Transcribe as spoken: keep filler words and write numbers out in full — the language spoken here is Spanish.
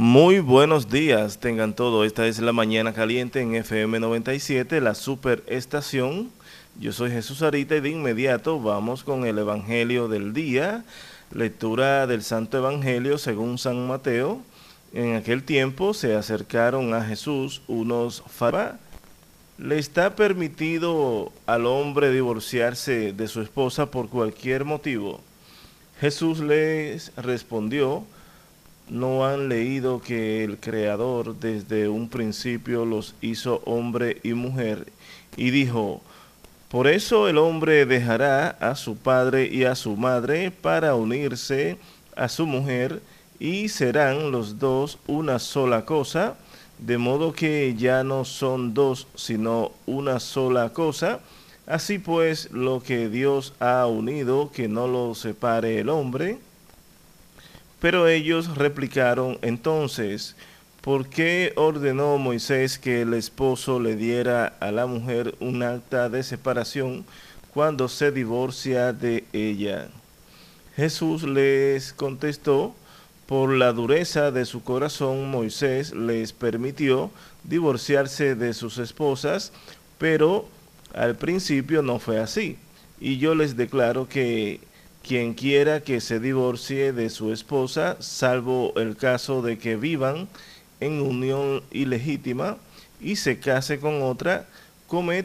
Muy buenos días, tengan todo. Esta es la Mañana Caliente en F M noventa y siete, la superestación. Yo soy Jesús Arita y de inmediato vamos con el Evangelio del día. Lectura del Santo Evangelio según San Mateo. En aquel tiempo se acercaron a Jesús unos fariseos. ¿Le está permitido al hombre divorciarse de su esposa por cualquier motivo? Jesús les respondió: ¿no han leído que el Creador desde un principio los hizo hombre y mujer? Y dijo: por eso el hombre dejará a su padre y a su madre para unirse a su mujer, y serán los dos una sola cosa, de modo que ya no son dos, sino una sola cosa. Así pues, lo que Dios ha unido, que no lo separe el hombre. Pero ellos replicaron entonces: ¿por qué ordenó Moisés que el esposo le diera a la mujer un acta de separación cuando se divorcia de ella? Jesús les contestó: por la dureza de su corazón Moisés les permitió divorciarse de sus esposas, pero al principio no fue así. Y yo les declaro que quien quiera que se divorcie de su esposa, salvo el caso de que vivan en unión ilegítima y se case con otra, comete